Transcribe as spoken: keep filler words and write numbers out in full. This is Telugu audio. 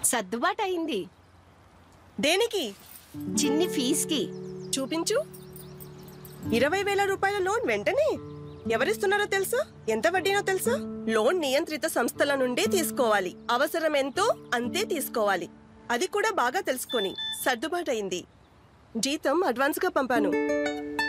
సర్దుబాటు అయింది. దేనికి? చిన్ని ఫీజుకి. చూపించు. ఇరవై వేల రూపాయల లోన్ వెంటనే ఎవరిస్తున్నారో తెలుసా? ఎంత వడ్డీనో తెలుసా? లోన్ నియంత్రిత సంస్థల నుండే తీసుకోవాలి. అవసరం ఎంతో అంతే తీసుకోవాలి. అది కూడా బాగా తెలుసుకొని. సర్దుబాటయింది. జీతం అడ్వాన్స్ గా పంపాను.